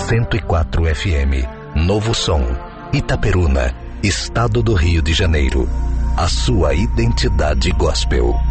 104 FM, Novo Som, Itaperuna, Estado do Rio de Janeiro. A sua identidade gospel.